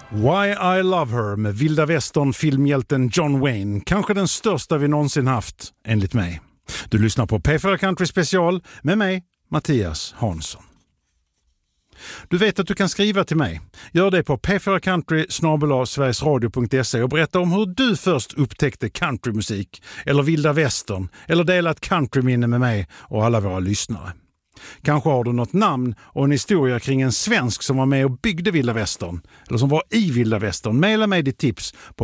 Why I Love Her med vilda västern filmhjälten John Wayne. Kanske den största vi någonsin haft, enligt mig. Du lyssnar på P4 Country Special med mig, Mattias Hansson. Du vet att du kan skriva till mig. Gör det på p4country@sverigesradio.se och berätta om hur du först upptäckte countrymusik eller vilda västern eller delat countryminne med mig och alla våra lyssnare. Kanske har du något namn och en historia kring en svensk som var med och byggde vilda västern eller som var i vilda västern. Maila mig ditt tips på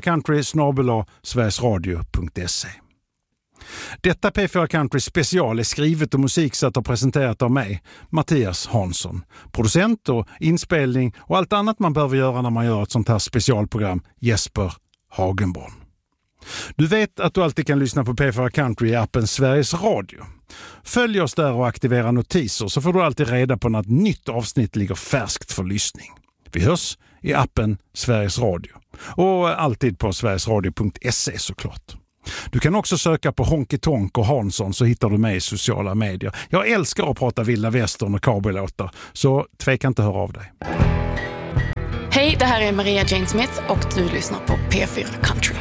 p4country@sverigesradio.se. Detta P4 Country special är skrivet och musiksatt och presenterat av mig, Mattias Hansson. Producent och inspelning och allt annat man behöver göra när man gör ett sånt här specialprogram, Jesper Hagenborn. Du vet att du alltid kan lyssna på P4 Country i appen Sveriges Radio. Följ oss där och aktivera notiser så får du alltid reda på när ett nytt avsnitt ligger färskt för lyssning. Vi hörs i appen Sveriges Radio och alltid på sverigesradio.se såklart. Du kan också söka på Honky Tonk och Hansson så hittar du mig i sociala medier. Jag älskar att prata vilda västern och cowboylåtar, så tveka inte höra av dig. Hej, det här är Maria Jane Smith och du lyssnar på P4 Country.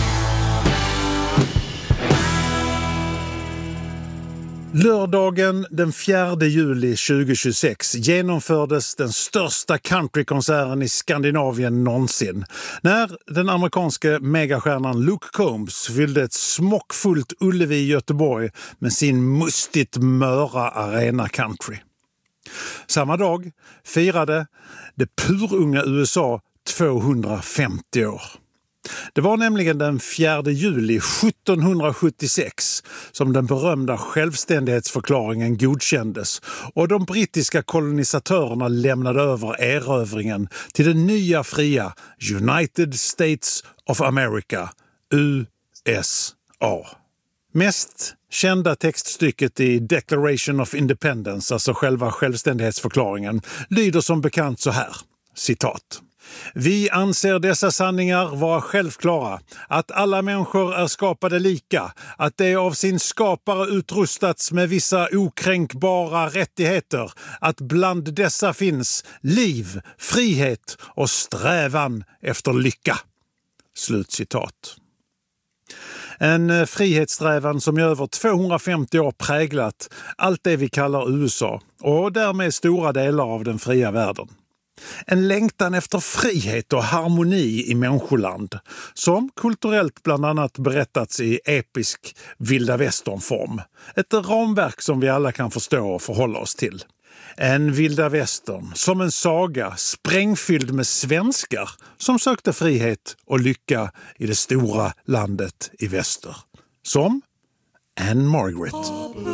Lördagen den 4 juli 2026 genomfördes den största countrykonserten i Skandinavien någonsin när den amerikanske megastjärnan Luke Combs fyllde ett smockfullt Ullevi i Göteborg med sin mustigt möra arena country. Samma dag firade det purunga USA 250 år. Det var nämligen den 4 juli 1776 som den berömda självständighetsförklaringen godkändes och de brittiska kolonisatörerna lämnade över erövringen till den nya fria United States of America, USA. Mest kända textstycket i Declaration of Independence, alltså själva självständighetsförklaringen, lyder som bekant så här, citat. Vi anser dessa sanningar vara självklara, att alla människor är skapade lika, att de av sin skapare utrustats med vissa okränkbara rättigheter, att bland dessa finns liv, frihet och strävan efter lycka. Slutcitat. En frihetssträvan som i över 250 år präglat allt det vi kallar USA och därmed stora delar av den fria världen. En längtan efter frihet och harmoni i människoland som kulturellt bland annat berättats i episk vilda västernform. Ett ramverk som vi alla kan förstå och förhålla oss till. En vilda västern som en saga sprängfylld med svenskar som sökte frihet och lycka i det stora landet i väster. Som Anne Margaret.